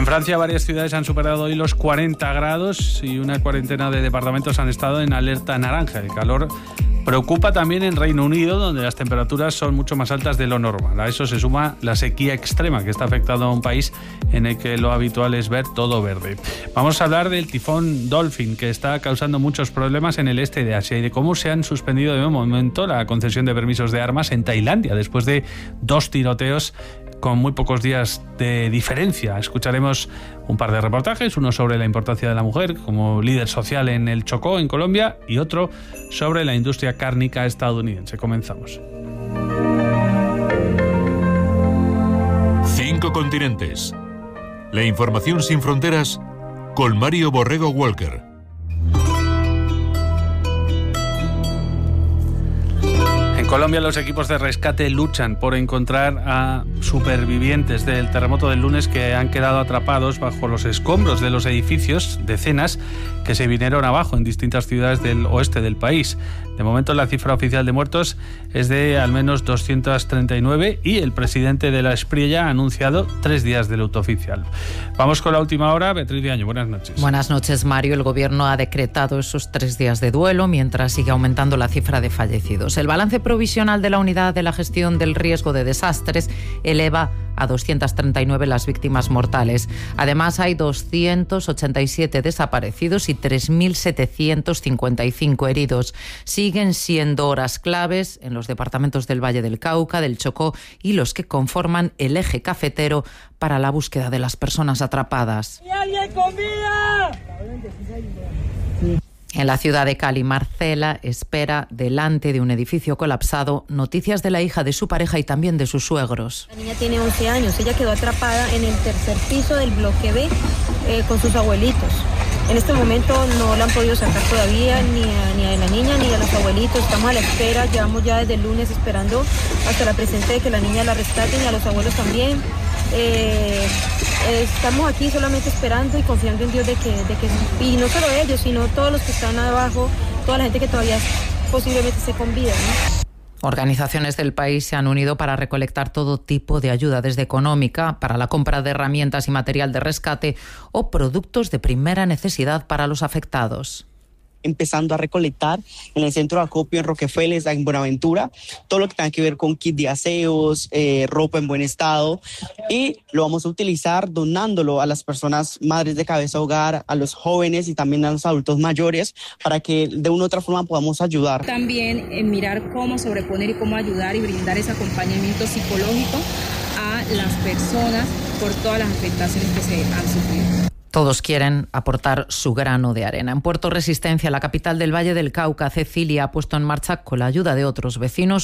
En Francia, varias ciudades han superado hoy los 40 grados y una cuarentena de departamentos han estado en alerta naranja. El calor preocupa también en Reino Unido, donde las temperaturas son mucho más altas de lo normal. A eso se suma la sequía extrema que está afectando a un país en el que lo habitual es ver todo verde. Vamos a hablar del tifón Dolphin, que está causando muchos problemas en el este de Asia, y de cómo se han suspendido de momento la concesión de permisos de armas en Tailandia, después de 2 tiroteos con muy pocos días de diferencia. Escucharemos un par de reportajes, uno sobre la importancia de la mujer como líder social en el Chocó, en Colombia, y otro sobre la industria cárnica estadounidense. Comenzamos. 5 continentes. La información sin fronteras con Mario Borrego Walker. En Colombia, los equipos de rescate luchan por encontrar a supervivientes del terremoto del lunes que han quedado atrapados bajo los escombros de los edificios, decenas, que se vinieron abajo en distintas ciudades del oeste del país. De momento, la cifra oficial de muertos es de al menos 239 y el presidente de la Espriella ha anunciado 3 días de luto oficial. Vamos con la última hora. Beatriz Viaño, buenas noches. Buenas noches, Mario. El gobierno ha decretado esos 3 días de duelo mientras sigue aumentando la cifra de fallecidos. El balance provisional de la Unidad de la Gestión del Riesgo de Desastres eleva a 239 las víctimas mortales. Además, hay 287 desaparecidos y 3.755 heridos. Siguen siendo horas claves en los departamentos del Valle del Cauca, del Chocó y los que conforman el eje cafetero para la búsqueda de las personas atrapadas. ¡Y alguien comida! En la ciudad de Cali, Marcela espera delante de un edificio colapsado noticias de la hija de su pareja y también de sus suegros. La niña tiene 11 años, ella quedó atrapada en el tercer piso del bloque B con sus abuelitos. En este momento no la han podido sacar todavía, ni a la niña ni a los abuelitos. Estamos a la espera, llevamos ya desde el lunes esperando hasta la presente de que la niña la rescaten y a los abuelos también. Estamos aquí solamente esperando y confiando en Dios de que y no solo ellos, sino todos los que están abajo, toda la gente que todavía posiblemente esté con vida, ¿no? Organizaciones del país se han unido para recolectar todo tipo de ayuda, desde económica, para la compra de herramientas y material de rescate, o productos de primera necesidad para los afectados. Empezando a recolectar en el centro de acopio en Roquefeles, en Buenaventura, todo lo que tenga que ver con kit de aseos, ropa en buen estado, y lo vamos a utilizar donándolo a las personas madres de cabeza de hogar, a los jóvenes y también a los adultos mayores, para que de una u otra forma podamos ayudar. También mirar cómo sobreponer y cómo ayudar y brindar ese acompañamiento psicológico a las personas por todas las afectaciones que se han sufrido. Todos quieren aportar su grano de arena. En Puerto Resistencia, la capital del Valle del Cauca, Cecilia ha puesto en marcha, con la ayuda de otros vecinos,